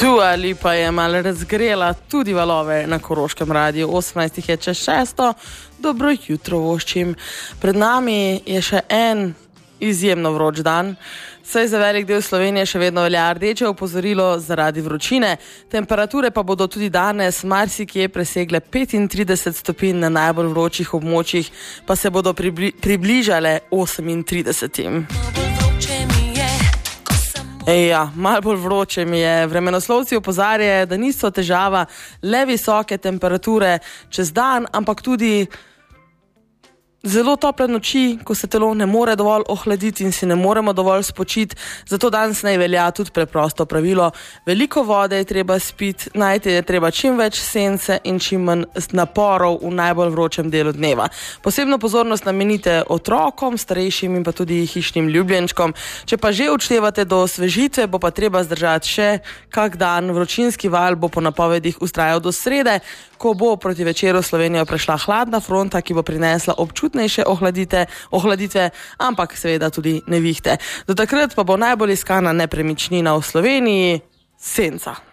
Dua Lipa je malo razgrela tudi valove na Koroškem radiju. 18 je čez 6. Dobro jutro voščim. Pred nami je še en izjemno vroč dan. Saj za velik del Slovenije še vedno velja rdeče opozorilo zaradi vročine. Temperature pa bodo tudi danes marsikje presegle 35 stopinj, na najbolj vročih območjih pa se bodo približale 38. Ja, malo bolj vroče mi je. Vremenoslovci opozarjajo, da niso težava le visoke temperature čez dan, ampak tudi zelo tople noči, ko se telo ne more dovolj ohladiti in si ne moremo dovolj spočiti. Zato danes naj velja tudi preprosto pravilo. Veliko vode je treba spiti, najti je treba čim več sence in čim manj naporov v najbolj vročem delu dneva. Posebno pozornost namenite otrokom, starejšim in pa tudi hišnim ljubljenčkom. Če pa že odštevate do osvežitve, bo pa treba zdržati še kak dan. Vročinski val bo po napovedih vztrajal do srede, ko bo proti večeru Slovenijo prešla hladna fronta, ki bo prinesla občutnejše ohladitve, ampak seveda tudi nevihte. Do takrat pa bo najbolj iskana nepremičnina v Sloveniji senca.